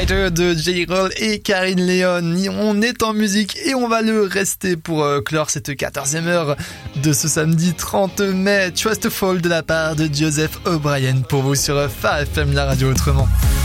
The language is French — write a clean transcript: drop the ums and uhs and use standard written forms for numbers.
Fighter de J-Roll et Karine Léon. On est en musique et on va le rester pour clore cette 14e heure de ce samedi 30 mai. Trust Fall de la part de Joseph O'Brien pour vous sur FAFM, la radio autrement.